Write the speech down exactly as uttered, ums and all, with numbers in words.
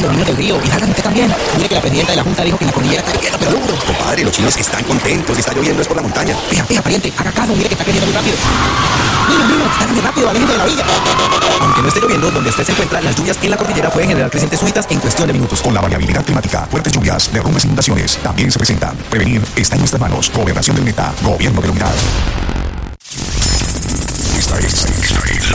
los niños del río y salgan usted también. Mire que la presidenta de la Junta dijo que en la cordillera está lloviendo, pero duro. Compadre, los chinos están contentos, está lloviendo es por la montaña. Vea, vea, pariente, haga caso, mire que está creciendo muy rápido. Niños, niños, está muy rápido, aléjense de la orilla. Aunque no esté lloviendo, donde usted se encuentra, las lluvias en la cordillera pueden generar crecientes súbitas en cuestión de minutos. Con la variabilidad climática, fuertes lluvias, derrumbes e inundaciones también se presentan. Prevenir está en nuestras manos. Gobernación del Meta, Gobierno de la Unidad. Esta es, esta es la